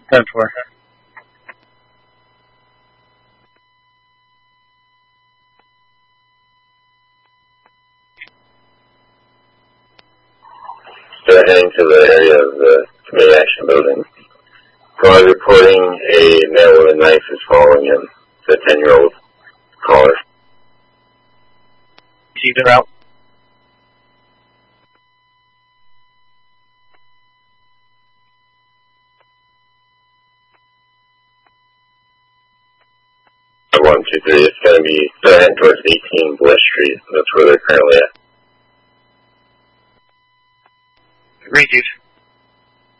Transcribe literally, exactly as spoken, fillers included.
ten four. So heading to the area of the Community Action Building. Caller reporting a man with a knife is following him. It's a ten-year-old caller. Received en route. one two three, it's going to be still heading towards eighteen Bliss Street. That's where they're currently at. Received.